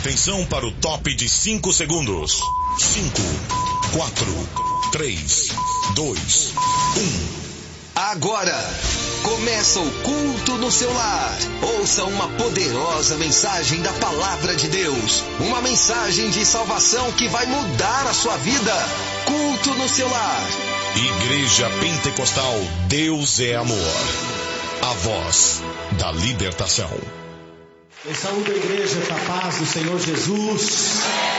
Atenção para o top de 5 segundos. 5, 4, 3, 2, 1. Agora, começa o culto no seu lar. Ouça uma poderosa mensagem da Palavra de Deus. Uma mensagem de salvação que vai mudar a sua vida. Culto no seu lar. Igreja Pentecostal Deus é Amor. A voz da libertação. Em saúde a igreja, com a paz do Senhor Jesus.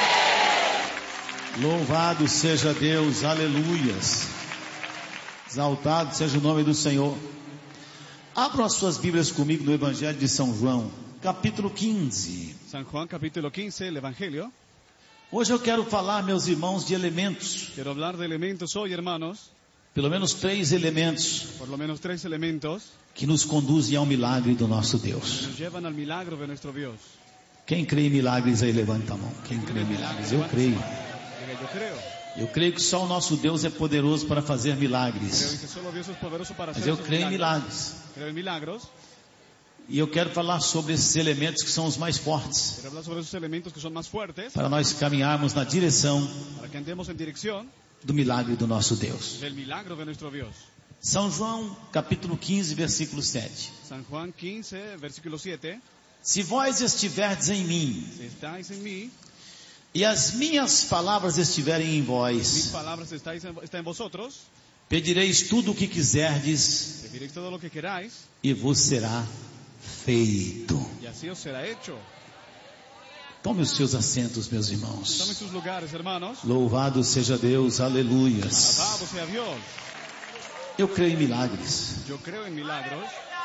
Louvado seja Deus, aleluias. Exaltado seja o nome do Senhor. Abram as suas Bíblias comigo no Evangelho de São João, capítulo 15. San Juan capítulo 15, el Evangelio. Hoje eu quero falar, meus irmãos, de elementos. Quiero hablar de elementos hoy, hermanos. Pelo menos 3 elementos Por lo menos 3 elementos que nos conduzem ao milagre do nosso que Deus. nos llevan al milagro de nuestro Dios. Quem crê em milagres aí, levanta a mão. Quem crê em milagres? Eu creio. Diga, yo creo. Eu creio que só o nosso Deus é poderoso para fazer Creo milagres. que solo Dios es poderoso para Mas hacer eu esos creio em milagros. milagres. Creo en milagros. E eu quero falar sobre esses elementos que são os mais fortes, Quiero hablar sobre esos elementos que son más fuertes para nós caminharmos na direção para que andemos en dirección do milagre do nosso Deus. del milagro de nuestro Dios. São João, capítulo 15, versículo 7. San Juan 15, versículo 7. Se vós estiverdes em mim, Si estáis en mí, e as minhas palavras estiverem em mis vós, palabras están en vosotros, pedireis tudo o que quiserdes, pediréis todo lo que queráis, e vos será feito. y así os será hecho. Tome os seus assentos, meus Tomen irmãos. sus lugares, hermanos. Louvado seja Deus, aleluias. Alabado sea Dios. Eu creio em milagres. Yo creo en milagros.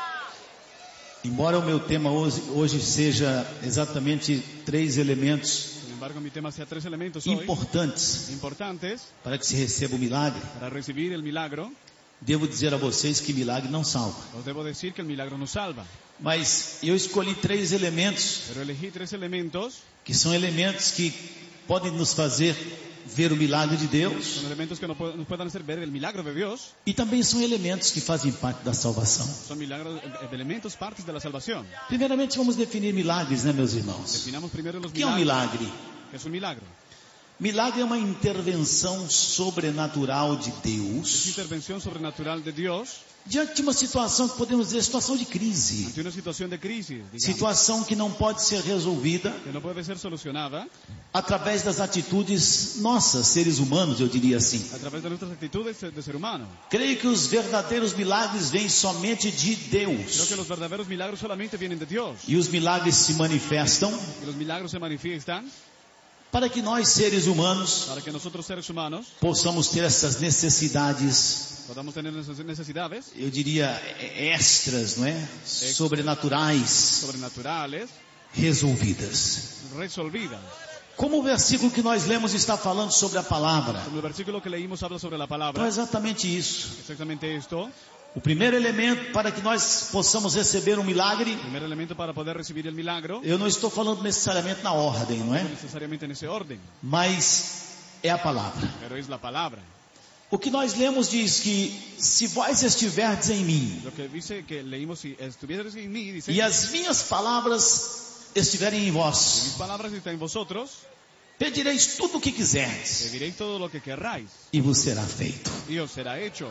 Embora o meu tema hoje seja exatamente 3 elementos Sin embargo, mi tema sea 3 elementos hoy importantes importantes para que se receba o milagre, para recibir el milagro. devo dizer a vocês que milagre não salva. Os debo decir que el milagro nos salva. Mas eu escolhi 3 elementos Pero elegí 3 elementos. que são elementos que podem nos fazer ver o milagre de Deus Son elementos que nos puedan hacer ver el milagro de Dios. e também são elementos que fazem parte da salvação. Son milagros, elementos, partes de la salvación. Primeiramente vamos definir milagres, né, meus irmãos? Definamos primero los O que é um milagros. milagre? ¿Qué es un milagro? Milagre é uma intervenção sobrenatural de Es Deus intervención sobrenatural de Dios diante de uma situação que podemos dizer situação de crise, ante una situación de crisis, digamos, situação que não pode ser resolvida que no puede ser solucionada através das atitudes nossas, seres humanos, eu diria assim. a través de nuestras actitudes de ser humano. Creio que os verdadeiros milagres vêm somente de Creo Deus. que los verdaderos milagros solamente vienen de Dios. E os milagres se manifestam Y los milagros se manifiestan para que nós, seres humanos, para que nosotros seres humanos possamos ter essas necessidades, podamos tener esas necesidades eu diria, extras, não é? Sobrenaturais, sobrenaturales resolvidas. resolvidas. Como o versículo que nós lemos está falando sobre a palavra. Como el versículo que leímos habla sobre la Então é palabra, exatamente isso. exactamente esto. O primeiro elemento para que nós possamos receber um milagre, Primer elemento para poder recibir el milagro, eu não estou falando necessariamente na ordem, não é? no necesariamente en ese orden, Mas é a palavra. pero es la palabra. O que nós lemos diz que se vós estiverdes em mim Lo que dice que leímos, si estuvierais en mí, dice, e as minhas palavras estiverem em mis vós, palabras están en vosotros, pedireis tudo o que quiserdes pediréis todo lo que querráis, e vos será feito. y os será hecho.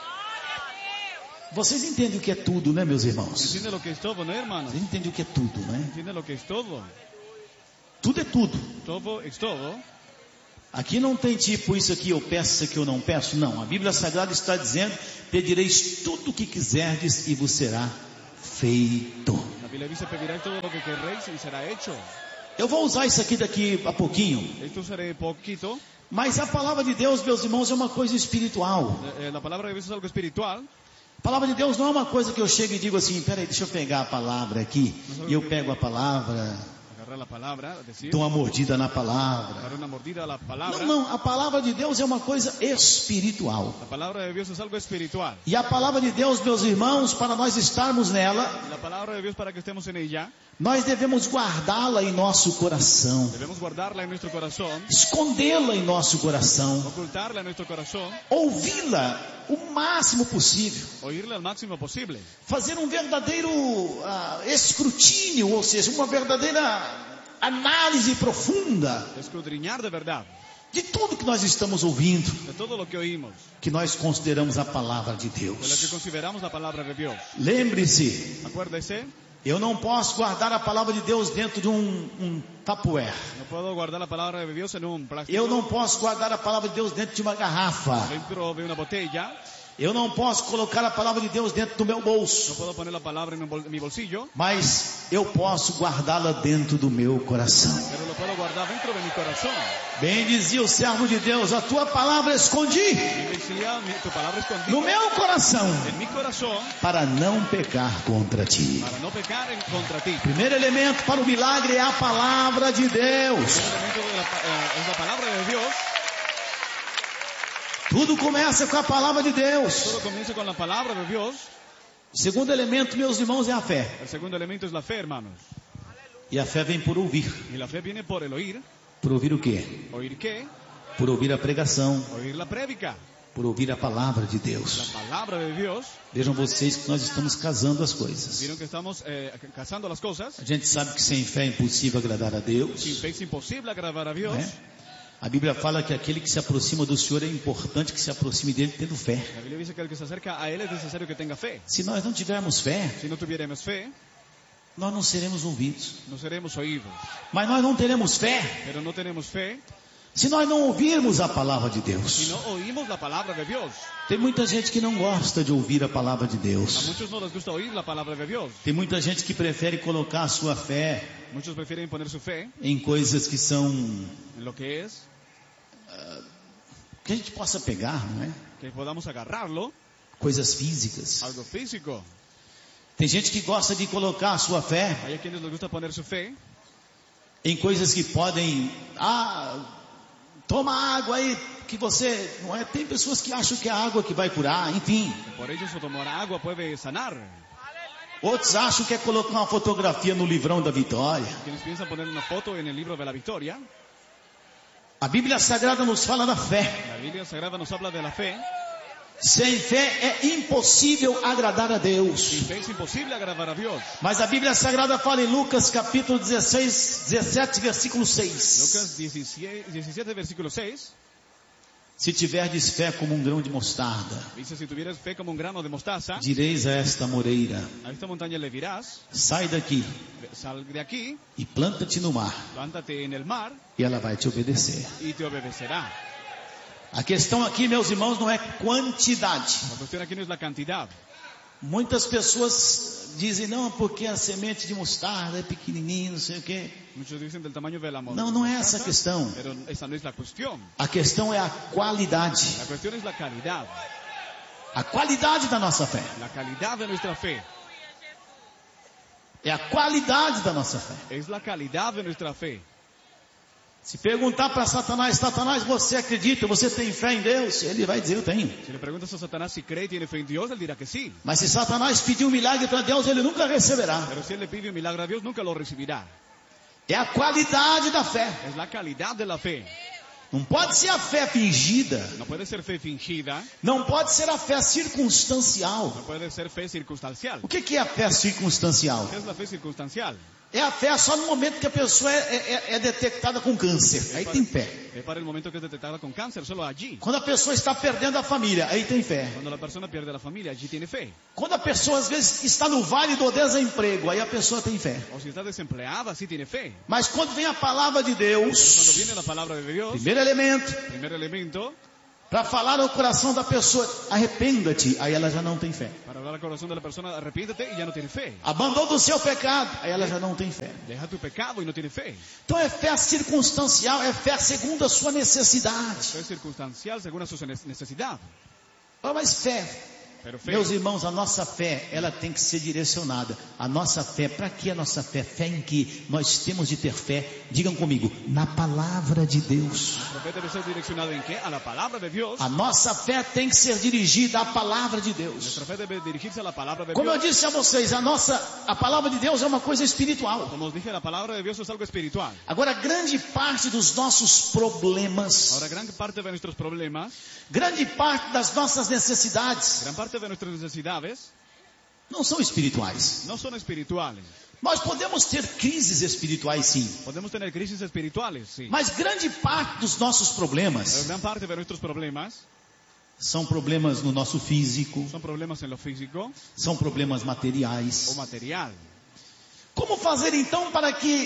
Vocês entendem o que é tudo, né, meus irmãos? ¿Entiende lo que es todo, no, hermanos? Vocês entendem o que é tudo, né? ¿Entiende lo que es todo? Tudo é tudo. Todo es todo. Aqui não tem tipo, isso aqui eu peço, isso aqui eu não peço. Não, a Bíblia Sagrada está dizendo, pedireis tudo o que quiserdes e vos será feito. La Biblia dice, pediréis todo lo que querréis y será hecho. Eu vou usar isso aqui daqui a pouquinho, Esto será poquito. mas a palavra de Deus, meus irmãos, é uma coisa espiritual. La palabra de Dios es algo espiritual. A palavra de Deus não é uma coisa que eu chego e digo assim, peraí, deixa eu pegar a palavra aqui, e eu pego a palavra, Agarrar la palabra, decir, dou uma mordida na palavra. dar una mordida a la palabra. Não, a palavra de Deus é uma coisa espiritual. La palabra de Dios es algo espiritual. E a palavra de Deus, meus irmãos, para nós estarmos nela, La palabra de Dios, para que estemos en ella, nós devemos guardá-la em nosso coração, debemos guardarla en nuestro corazón, escondê-la em nosso coração, ocultarla en nuestro corazón, ouvi-la o máximo possível, oírla al máximo posible, fazer um verdadeiro escrutínio, ou seja, uma verdadeira análise profunda escudriñar de verdad de tudo que nós estamos ouvindo, de todo lo que oímos, que nós consideramos a palavra de de lo que Deus. consideramos la palabra de Dios. Lembre-se, Acuérdese, eu não posso guardar a palavra de Deus dentro de um Tupperware. no puedo guardar la palabra de Dios en un plástico, Eu não posso guardar a palavra de Deus dentro de uma garrafa. dentro de una botella. Eu não posso colocar a palavra de Deus dentro do meu No bolso. puedo poner la palabra en mi bolsillo, Mas eu posso guardá-la dentro do meu coração. pero lo puedo guardar dentro de mi corazón. Bem dizia o servo de Deus, a tua palavra escondi Y decía, tu palabra escondida no meu coração, en mi corazón para não pecar contra ti. para no pecar contra ti. Primeiro elemento para o milagre é a palavra de Deus. El elemento es la palabra de Dios. Tudo começa com a palavra de Deus. Todo comienza con la palabra de Dios. O segundo elemento, meus irmãos, é a fé. El segundo elemento es la fe, hermanos. E a fé vem por ouvir. Y la fe viene por el oír. Por ouvir o quê? ¿Oír qué? Por ouvir a pregação. Oír la prédica. Por ouvir a palavra de La Deus. palabra de Dios. Vejam vocês que nós estamos casando as coisas. Vieron que estamos casando las cosas. A gente sabe que sem fé é impossível agradar a Deus, Sin fe es imposible agradar a Dios. né? A Bíblia fala que aquele que se aproxima do Senhor é importante que se aproxime dele tendo fé. La Biblia dice que el que se acerca a Él es necesario que tenga fe. Se nós não tivermos fé, Si no tuviéramos fe, nós não seremos ouvidos. no seremos oídos. Mas nós não teremos fé Pero no tenemos fe se nós não ouvirmos a palavra de si Deus. no oímos la palabra de Dios. Tem muita gente que não gosta de ouvir a palavra de A Deus. muchos no les gusta oír la palabra de Dios. Tem muita gente que prefere colocar a sua fé Muchos prefieren poner su fe em coisas que são en lo que es, que a gente possa pegar, não é? que podamos agarrarlo, Coisas físicas. algo físico. Tem gente que gosta de colocar a sua fé Hay a quienes les gusta poner su fe em coisas que podem, toma água aí que você, não é? Tem pessoas que acham que é a água que vai curar, enfim. Por ello su tomar agua puede sanar. Outros acham que é colocar uma fotografia no livrão da vitória. Quienes piensan poner una foto en el libro de la victoria. A Bíblia Sagrada nos fala da fé. La Biblia Sagrada nos habla de la fe. Sem fé é impossível agradar a Deus. Sin fe es imposible agradar a Dios. Mas a Bíblia Sagrada fala em Lucas capítulo 17, versículo 6. Lucas 17, versículo 6. Se tiverdes fé como um grão de mostarda, Dice, si tuvieras fe como un grano de mostaza, direis a esta moreira, a esta montaña le dirás, sai daqui sal de aquí, e planta-te no mar, plántate en el mar e ela vai te obedecer. y te obedecerá. A questão aqui, meus irmãos, não é quantidade. La cuestión aquí no es la cantidad. Muitas pessoas dizem, não, porque a semente de mostarda é pequenininha, não sei o quê. Muchos dicen del tamaño de la Não, não é essa a mostaza, questão. pero esa no es la cuestión. A questão é a qualidade. La cuestión es la calidad. A qualidade da nossa fé. La calidad de nuestra fe. É a qualidade da nossa fé. Es la calidad de nuestra fe. Se perguntar para Satanás, Satanás, você acredita, você tem fé em Deus? Ele vai dizer, eu tenho. Si le preguntas a Satanás si cree y tiene fe en Dios, él dirá que sí. Mas se Satanás pedir um milagre para Deus, ele nunca receberá. Pero si él le pide un milagro a Dios, nunca lo recibirá. É a qualidade da fé. Es la calidad de la fe. Não pode ser a fé fingida. No puede ser fe fingida, Não pode ser a fé circunstancial. no puede ser fe circunstancial. O que é a fé circunstancial? ¿Qué es la fe circunstancial? É a fé só no momento que a pessoa é detectada com câncer. Aí tem fé. Es para el momento que es detectada con cáncer, solo allí. Quando a pessoa está perdendo a família, aí tem fé. Cuando la persona pierde la familia, allí tiene fe. Quando a pessoa às vezes está no vale do desemprego, aí a pessoa tem fé. O si está desempleada, sí tiene fe. Mas quando vem a palavra de Cuando Deus, viene la palabra de Dios, primeiro elemento, primer elemento, para falar ao coração da pessoa, arrependa-te, aí ela já não tem fé. para hablar al corazón de la persona, arrepiéntete y ya no tiene fe. Abandona o seu pecado, aí ela já não tem fé. Deja tu pecado y no tiene fe. Então é fé circunstancial, é fé segundo a sua necessidade. Fe circunstancial según a su necesidad. Mas fé, Pero fe, meus irmãos, a nossa fé, ela tem que ser direcionada. A nossa fé, para que a nossa fé? Fé em que nós temos de ter fé, digam comigo, na palavra de Deus. nuestra fe debe ser direccionada en qué? A la palabra de Dios. A nossa fé tem que ser dirigida à palavra de Deus. Nuestra fe debe dirigirse a la palabra de Como eu Dios. disse a vocês, a palavra de Deus é uma coisa espiritual. Como os dije, la palabra de Dios es algo espiritual. Agora, grande parte dos nossos problemas, Ahora, gran parte de nuestros problemas, grande parte das nossas necessidades, gran parte de nuestras necesidades, não são espirituais. no son espirituales. Nós podemos ter crises espirituais, sim. Podemos tener crisis espirituales, sí. Mas grande parte dos nossos Pero problemas gran parte de nuestros problemas são problemas no nosso físico, son problemas en lo físico são problemas o materiais. material. Como fazer então para que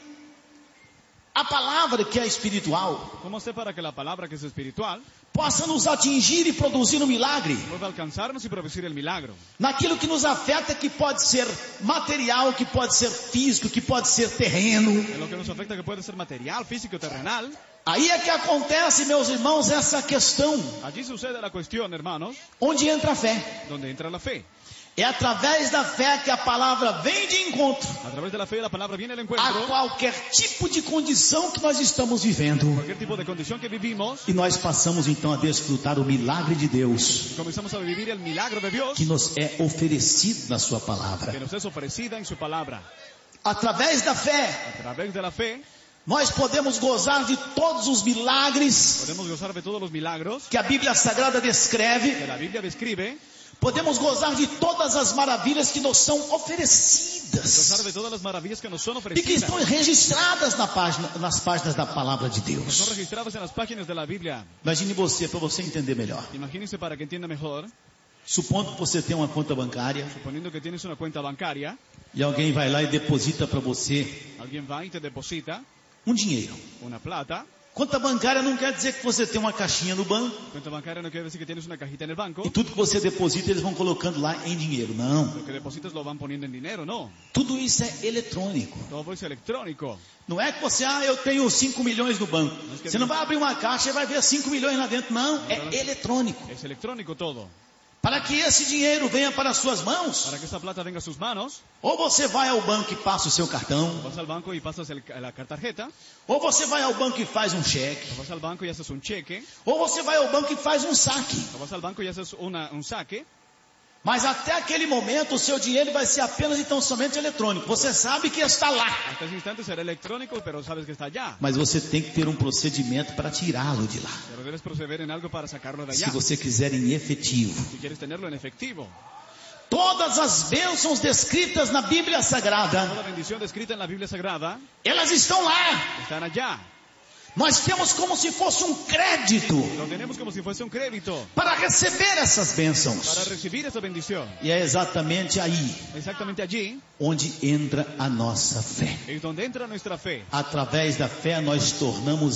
a palavra que é espiritual ¿Cómo hacer para que la palabra que es espiritual possa nos atingir e produzir um milagre pueda alcanzarnos y producir el milagro? naquilo que nos afeta, que pode ser material, que pode ser físico, que pode ser terreno? En lo que nos afecta, que puede ser material, físico, terrenal. Aí é que acontece, meus irmãos, essa questão Allí sucede la cuestión, hermanos, onde entra a fé. donde entra la fe. É através da fé que a palavra vem de encontro A través de la fe la palabra viene al a encuentro. qualquer tipo de condição que nós estamos vivendo. Cualquier tipo de condición que vivimos, E nós passamos então a desfrutar o milagre de Deus y comenzamos a vivir el milagro de Dios que nos é oferecido na sua que palavra. nos es ofrecida en su palabra. Através da fé, A través de la fe nós podemos gozar de todos os milagres podemos gozar de todos los milagros que a Bíblia Sagrada que descreve. la Biblia describe, Podemos gozar de todas as maravilhas que nos são gozar oferecidas de todas las maravillas que nos son e que ofrecidas, estão registradas nas páginas da palavra de que son Deus. registradas en las páginas de la Biblia. Imagine você, para você entender melhor. Imagínense para que entienda mejor, Supondo que você tem uma conta bancária suponiendo que tienes una cuenta bancaria, e alguém vai lá e deposita para você alguien va y te deposita um dinheiro. una plata. Conta bancária não quer dizer que você tem uma caixinha no banco Cuenta bancaria no quiere decir que tienes una cajita en el banco. e tudo que você deposita eles vão colocando lá em dinheiro. Não. Lo que depositas lo van poniendo en dinero, no. Tudo isso é eletrônico. Todo es electrónico. Não é que você, eu tenho 5 milhões no banco. Você não vai abrir uma caixa e vai ver 5 milhões lá dentro. Não, é eletrônico. Es electrónico todo. Para que esse dinheiro venha para as suas mãos, Para que esa plata venga a sus manos, ou você vai ao banco e passa o seu cartão, vas al banco y pasas la tarjeta, ou você vai ao banco e faz um cheque, o vas al banco y haces un cheque, ou você vai ao banco e faz um saque. o vas al banco y haces un saque. Mas até aquele momento o seu dinheiro vai ser apenas e tão somente eletrônico. Você sabe que está lá, Hasta ese instante será electrónico, pero sabes que está allá. mas você tem que ter um procedimento para tirá-lo de lá. Pero debes proceder en algo para sacarlo de Se allá. você quiser em efetivo. Si quieres tenerlo en efectivo. Todas as bênçãos descritas na Bíblia Sagrada, Toda bendición descrita en la Biblia Sagrada elas estão lá. están allá. Nós temos como se fosse um crédito Lo tenemos como si fuese un crédito para receber essas para bênçãos. recibir esa bendición. E é exatamente aí Exactamente allí onde entra a nossa fé. es donde entra nuestra fe. Através da fé nós tornamos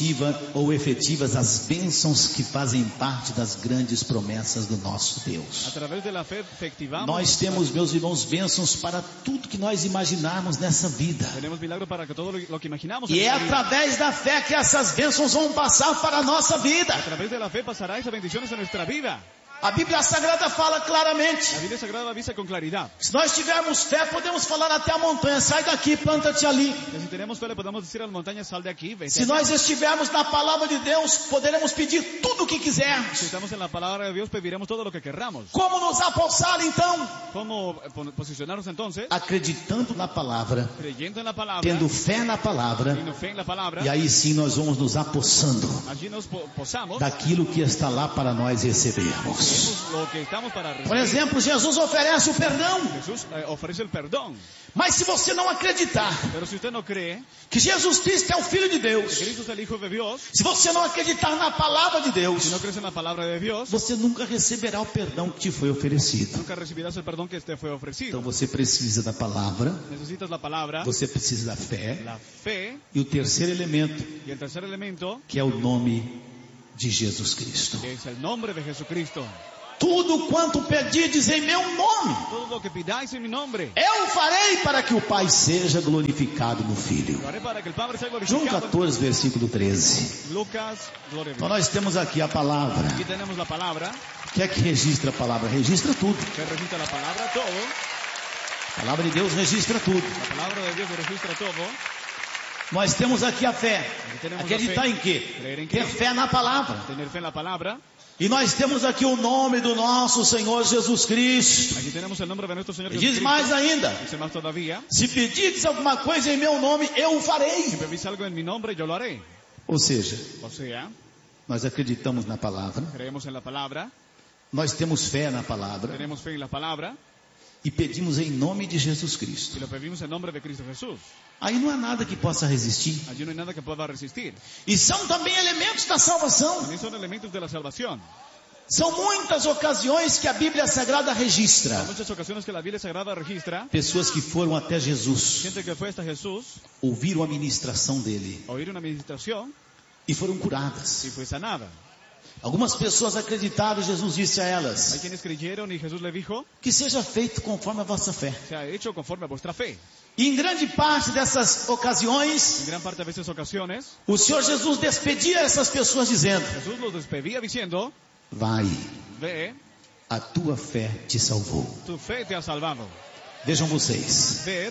efetivas as bênçãos que fazem parte das grandes promessas do nosso A Deus. través de la fe efectivamos. Nós temos, meus irmãos, bênçãos para tudo que nós imaginarmos nessa vida. Tenemos milagro para que todo lo que imaginamos. E en é la vida. através da fé que essas bênçãos vão passar para a nossa vida. A través de la fe pasará esas bendiciones en nuestra vida. A Bíblia Sagrada fala claramente. La Biblia Sagrada avisa con claridad Se nós tivermos fé, podemos falar até a montanha, sai daqui, planta-te ali. que si tenemos fe le podemos decir a las montañas, sal de aquí, vete Se allá. nós estivermos na palavra de Deus, poderemos pedir tudo o que quisermos. Si estamos en la palabra de Dios, pediremos todo lo que querramos. Como nos apossar então? ¿Cómo posicionarnos entonces? Acreditando na palavra, Creyendo en la palabra, tendo fé na palavra, teniendo fe en la palabra, e aí sim nós vamos nos apossando allí nos posamos, daquilo que está lá para nós recebermos. tenemos lo que estamos para recibir. Por exemplo, Jesus oferece o perdão, Jesús ofrece el perdón, mas se você não acreditar pero si usted no cree que Jesus Cristo é o Filho de que Deus, Cristo es el Hijo de Dios, se você não acreditar na palavra de Deus, si no crees en la palabra de Dios, você nunca receberá o perdão que te foi oferecido. nunca recibirás el perdón que te fue ofrecido. Então você precisa da palavra, Necesitas la palabra, você precisa da fé, la fe, e o terceiro elemento, y el tercer elemento que é o nome de Jesus Cristo. que es el nombre de Jesucristo. Tudo quanto pedirdes em meu nome, Todo lo que pidáis en mi nombre, eu farei para que o Pai seja glorificado no Filho. lo haré para que el Padre sea João glorificado. 14, versículo 13. Lucas, gloria a Então Dios. nós temos aqui a palavra. Aquí tenemos la palabra, O que é que registra a palavra? Registra tudo. que registra la palabra todo. A palavra de Deus registra tudo. La palabra de Dios registra todo. Nós temos aqui a fé. temos a Acreditar fé. em quê? Crer em quê? Ter fé na palavra. Tener fe en la palabra. E nós temos aqui o nome do nosso Senhor Jesus Cristo. Aquí tenemos el nombre de nuestro Señor E diz Jesucristo. mais ainda: Dice más todavía, se pedirdes alguma coisa em meu nome, eu o farei. si pedís algo en mi nombre, yo lo haré. Ou seja, O sea, nós acreditamos na palavra, creemos en la palabra, nós temos fé na palavra, tenemos fe en la palabra, e pedimos em nome de Jesus y Cristo. lo pedimos en nombre de Cristo Jesús. Aí não há nada que possa resistir. Allí no hay nada que pueda resistir. E são também elementos da salvação. También son elementos de la salvación. São muitas ocasiões que a Bíblia Sagrada registra. Hay muchas ocasiones que la Biblia Sagrada registra Pessoas que foram até Jesus, gente que fue hasta Jesús, ouviram a ministração dele oír una administración e foram curadas. y fue sanada. Algumas pessoas acreditaram, Jesus disse a Hay elas, quienes creyeron y Jesús le dijo, que seja feito conforme a vossa fé. se ha hecho conforme a vuestra fe. E em grande parte dessas ocasiões, En gran parte de esas ocasiones, o Senhor Jesus despedia essas pessoas dizendo, Jesús los despedía diciendo, vai, ve, a tua fé te salvou. tu fe te ha salvado. Vejam vocês, Ved,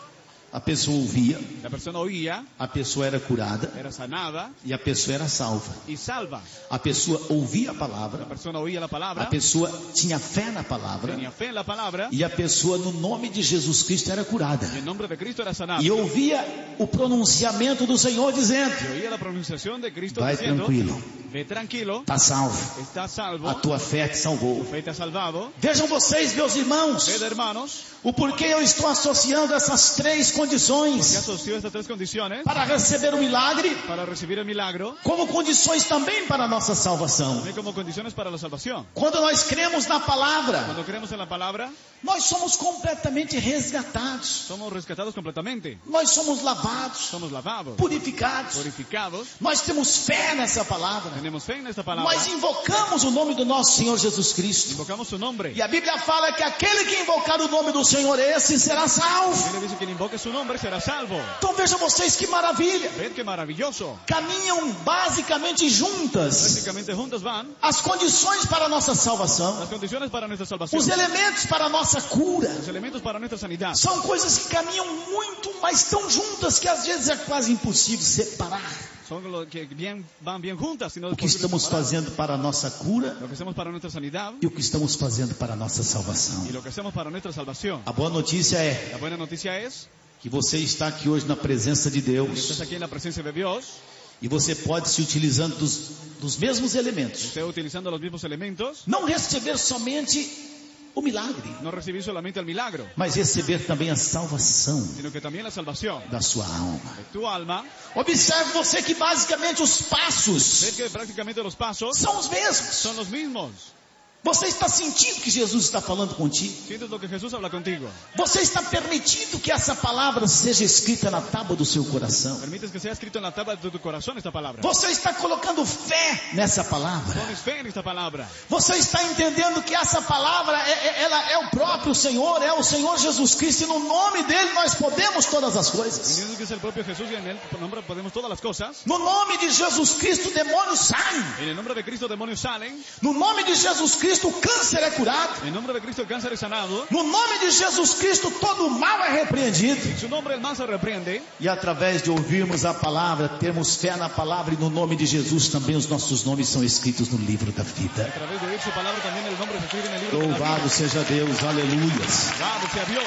a pessoa ouvia, la persona oía, a pessoa era curada era sanada e a pessoa era salva. y salva. A pessoa ouvia a La palavra, persona oía la a palabra, pessoa tinha fé na palavra tenía fe en la palabra e a pessoa no nome de Jesus Cristo era curada. y en nombre de Cristo era sanada. E ouvia o pronunciamento do Senhor dizendo, Y oía la pronunciación de Cristo vai diciendo, tranquilo, ve tranquilo, está salvo, estás salvo, a tua fé te salvou. tu fe te ha salvado. Vejam vocês, meus irmãos, Ved, hermanos, o porquê eu estou associando essas três que condições asoció estas tres condiciones para receber o milagre, para recibir el milagro, como condições também para a nossa salvação. también como condiciones para la salvación. Quando nós cremos na palavra, Cuando creemos en la palabra, nós somos completamente resgatados, somos rescatados completamente, nós somos lavados, somos lavados, purificados, purificados, nós temos fé nessa palavra, tenemos fe en esta palabra, nós invocamos o nome do nosso Senhor Jesus Cristo. invocamos su nombre. E a Bíblia fala que aquele que invocar o nome do Senhor esse será salvo. Y le dice que invoque su nombre será salvo. Então vejam vocês que maravilha. Ved que maravilloso. Caminham basicamente juntas Prácticamente juntos van as condições para a nossa salvação, las condiciones para nuestra salvación, os elementos para a nossa cura. los elementos para nuestra sanidad. São coisas que caminham muito, mas tão juntas que às vezes é quase impossível separar. Son lo que van bien juntas, sino O que estamos fazendo para a nossa cura lo que hacemos para nuestra sanidad e o que estamos fazendo para a nossa salvação. y lo que hacemos para nuestra salvación. A boa notícia é La buena noticia es que você está aqui hoje na presença de que Deus estás aquí en la presencia de Dios, e você pode se utilizando dos mesmos elementos. esté utilizando los mismos elementos, Não receber somente o milagre, no recibir solamente el milagro, mas receber também a salvação sino que también la salvación da sua alma. de tu alma. Observe você que basicamente os passos Ves que prácticamente los pasos são os mesmos. son los mismos. Você está sentindo que Jesus está falando contigo? Sientes lo que Jesús habla contigo. Você está permitindo que essa palavra seja escrita na tábua do seu coração? Permites que sea escrito en la tabla de tu corazón esta palabra. Você está colocando fé nessa palavra? Pones fe en esta palabra. Você está entendendo que essa palavra ela é o próprio Senhor, é o Senhor Jesus Cristo, e no nome dele nós podemos todas as coisas. Entiendes que es el propio Jesús y en él por nombre podemos todas las cosas. No nome de Jesus Cristo, demônios saem. En el nombre de Cristo demonios salen. No nome de Jesus Cristo, o câncer é curado. En el nombre de Cristo el cáncer es sanado. No nome de Jesus Cristo, todo o mal é repreendido. En su nombre el mal se reprende. E através de ouvirmos a palavra, termos fé na palavra, e no nome de Jesus também os nossos nomes são escritos no livro da vida. A través de oír su palabra también el nombre se escribe en el libro de la vida. Louvado seja Deus, aleluias. Alabado sea Dios.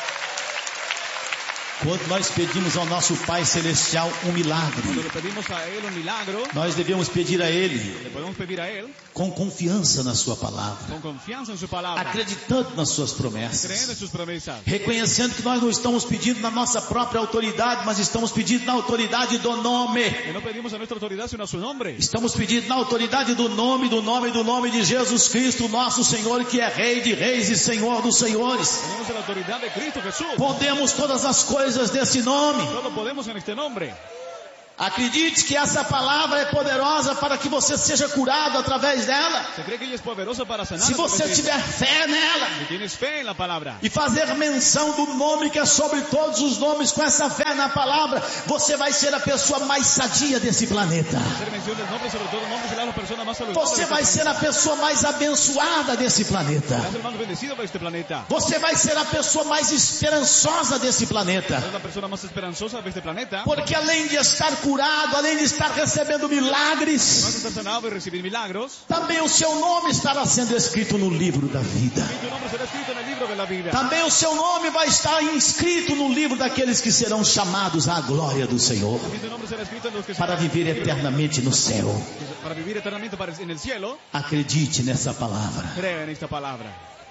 Quando nós pedimos ao nosso Pai Celestial um milagre, Cuando le pedimos a Él un milagro, nós devemos pedir a Ele le podemos pedir a Él com confiança na Sua palavra, con confianza en su palabra, acreditando nas Suas creyendo en promessas, sus promesas, reconhecendo que nós não estamos pedindo na nossa própria autoridade, mas estamos pedindo na autoridade do nome. que no pedimos a nuestra autoridad sino a su nombre. Estamos pedindo na autoridade do nome de Jesus Cristo, nosso Senhor, que é Rei de Reis e Senhor dos Senhores. Tenemos la autoridad de Cristo Jesús. Podemos todas as coisas desse nome. Solo podemos en este nombre. Acredite que essa palavra é poderosa para que você seja curado através dela. Se cree que ella es poderosa para sanar. Se você a través de tiver fé nela ella. Si tienes fe en la palabra e fazer menção do nome que é sobre todos os nomes, com essa fé na palavra, você vai ser a pessoa mais sadia desse planeta. hacer mención del nombre, sobre todo el nombre será la persona más saludable. Você vai ser a pessoa mais abençoada desse planeta. Serás el más bendecido de este planeta. Você vai ser a pessoa mais esperançosa desse planeta. Serás la persona más esperanzosa de este planeta. Porque além de estar curado, além de estar recebendo milagres, Vas a estar sanado y recibir milagros. também o seu nome estará sendo escrito no livro da vida. Y tu nombre será escrito en el libro de la vida. Também o seu nome vai estar inscrito no livro daqueles que serão chamados à glória do Senhor, Y tu nombre será escrito en los que para viver eternamente no céu. para vivir eternamente en el cielo. Acredite nessa palavra. Crea en esta palabra.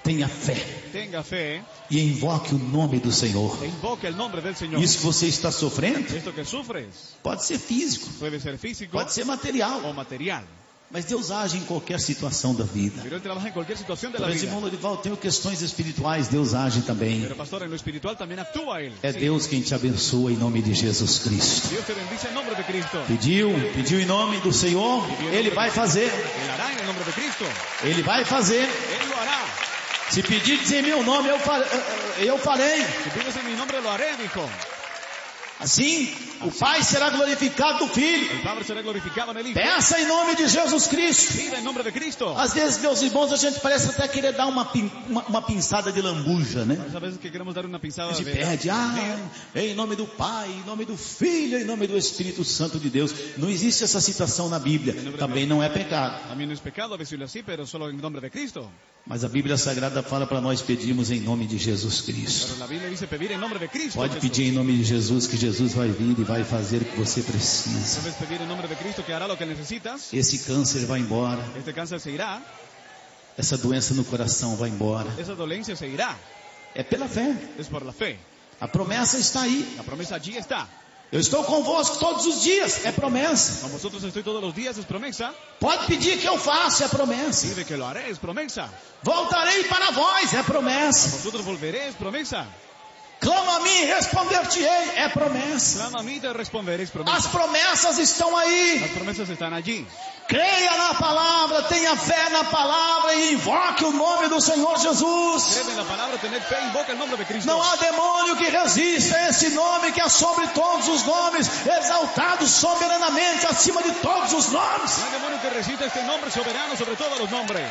tenha fé. Tenga fe E invoque o nome do Senhor. e invoque el nombre del Señor. Isso que você está sofrendo Esto que sufres pode ser físico, puede ser físico pode ser material, o material. mas Deus age em qualquer situação da vida. Pero Él trabaja en cualquier situación de la Mas, vida. irmão Lorival, eu tenho questões espirituais, Deus age também. Pero pastor, en lo espiritual también actúa Él. É Sí. Deus quem te abençoa em nome de Jesus Cristo. Dios te bendice en nombre de Cristo. Pediu em nome do Senhor, Ele vai fazer. Él hará en el nombre de Cristo. Ele vai fazer. Él lo hará. Se pedir em meu nome, eu farei. Si pides en mi nombre, lo haré, dijo. Assim, o Pai será glorificado do Filho. El Padre será glorificado en el Hijo. Peça em nome de Jesus Cristo. Pida en nombre de Cristo. Às vezes, meus irmãos, a gente parece até querer dar uma pinçada de lambuja, né? A veces que queremos dar una pisada A gente de pede, em nome do Pai, em nome do Filho, em nome do Espírito Santo de Deus. Não existe essa citação na Bíblia. Também não é pecado. También no es pecado decirlo así, pero solo en nombre de Cristo. Mas a Bíblia Sagrada fala para nós pedirmos em nome de Jesus Cristo. Pero la Biblia dice pedir en nombre de Cristo. Pode Jesús. pedir em nome de Jesus, que Jesus vai vir e vai fazer o que você precisa. Debes pedir en nombre de Cristo que hará lo que necesitas. Esse câncer vai embora, Este cáncer se irá. essa doença no coração vai embora. Esa dolencia se irá. É pela fé. Es por la fe. A promessa está aí. La promesa allí está. Eu estou convosco todos os dias, é promessa. Con vosotros estoy todos los días, es promesa. Pode pedir que eu faça, é promessa. Pide que lo haré, es promesa. Voltarei para vós, é promessa. Vosotros volveré, es promesa. Clama a mim e responder-te-ei, é promessa. Clama a mí y te responderé, es As promesa. promessas estão aí. Las promesas están allí. Creia na palavra, tenha fé na palavra e invoque o nome do Senhor Jesus. Cree en la palabra, tened fe, invoca el nombre de Cristo. Não há demônio que resista a esse nome que é sobre todos os nomes, exaltado soberanamente acima de todos os nomes. No hay demonio que resista este nombre soberano sobre todos los nombres.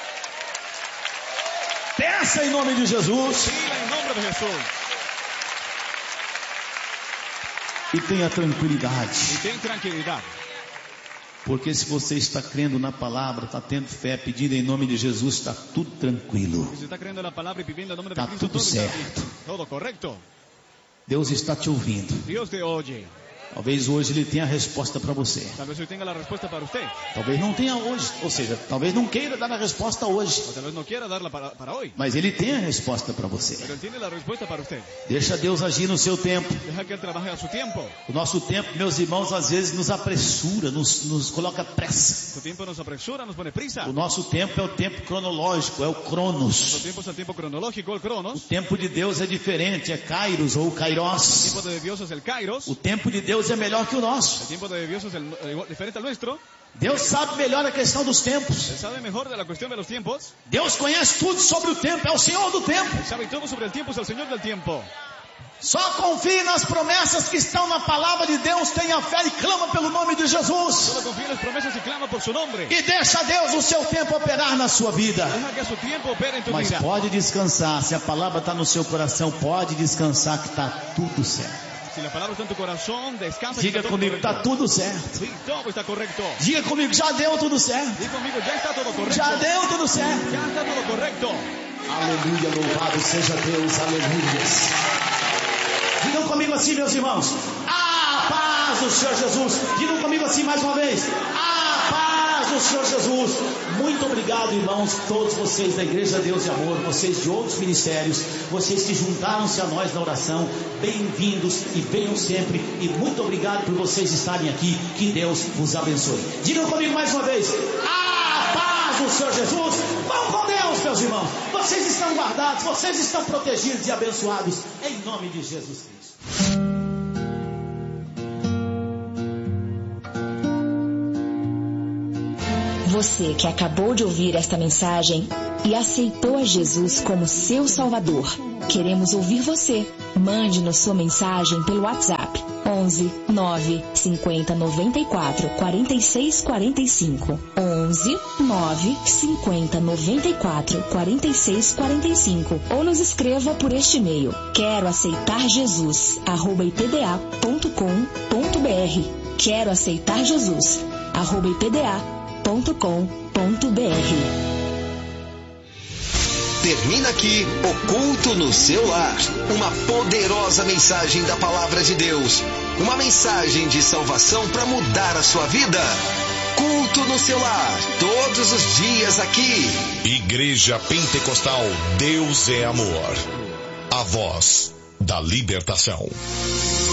Peça em nome de Jesus Pida en nombre de Jesús. e tenha tranquilidade. Y ten tranquilidad. Porque se você está crendo na palavra, está tendo fé, pedindo em nome de Jesus, está tudo tranquilo. Si se está creyendo la palabra y pidiendo el nombre de Está Cristo, todo todo está certo. bien. Todo correcto. Deus está te ouvindo. Dios te oye. Talvez hoje Ele tenha a resposta para você. Tal vez hoy tenga la respuesta para usted. Talvez não tenha hoje, ou seja, talvez não queira dar a resposta hoje. O tal vez no quiera darla para hoy. Mas Ele tem a resposta para você. Pero Él tiene la respuesta para usted. Deixa Deus agir no seu tempo. Deja que Él trabaje a su tiempo. O nosso tempo, meus irmãos, às vezes nos apressura, nos coloca pressa. Su tiempo nos apresura, nos pone prisa. O nosso tempo é o tempo cronológico, é o Su Cronos. tiempo es el tiempo cronológico, el O Cronos. tempo de Deus é diferente, é Kairos ou El Kairos. tiempo de Dios es el Kairos. O tempo de Deus é melhor que o nosso. El tiempo de Dios es diferente al nuestro. Deus sabe melhor a questão dos tempos. Él sabe mejor de la cuestión de los tiempos. Deus conhece tudo sobre o tempo, é o Senhor do tempo. Él sabe todo sobre el tiempo, es el Señor del tiempo. Só confie nas promessas que estão na palavra de Deus, tenha fé e clama pelo nome de Jesus. Solo confía en las promesas y clama por su nombre. E deixa Deus o seu tempo operar na sua vida. Deja que a su tiempo opere en tu Mas vida. pode descansar, se a palavra está no seu coração, pode descansar que está tudo certo. Si la palabra está en tu corazón, descansa. Diga que está todo comigo, está correcto. tudo certo. Sí, todo está correcto. Diga comigo, já deu tudo certo. Diga conmigo, ya está todo correcto. Já deu tudo certo. Ya está todo correcto. Aleluia, louvado seja Deus, aleluia. Digam comigo assim, meus irmãos. A paz do Senhor Jesus. Digam comigo assim mais uma vez. A paz do Senhor Jesus. Muito obrigado, irmãos, todos vocês da Igreja Deus e Amor, vocês de outros ministérios, vocês que juntaram-se a nós na oração. Bem-vindos e venham sempre. E muito obrigado por vocês estarem aqui. Que Deus vos abençoe. Digam comigo mais uma vez. A paz do Senhor Jesus. Vão com Deus, meus irmãos. Vocês estão guardados, vocês estão protegidos e abençoados em nome de Jesus Cristo. Você que acabou de ouvir esta mensagem e aceitou a Jesus como seu Salvador, queremos ouvir você. Mande-nos sua mensagem pelo WhatsApp 11 9 50 94 46 45 11 9 50 94 46 45 ou nos escreva por este e-mail quero aceitar Jesus @ipda.com.br quero aceitar Jesus @ipda.com.br. Termina aqui o culto no seu lar. Uma poderosa mensagem da palavra de Deus. Uma mensagem de salvação para mudar a sua vida. culto no seu lar, todos os dias aqui. Igreja Pentecostal Deus é Amor. A voz da libertação.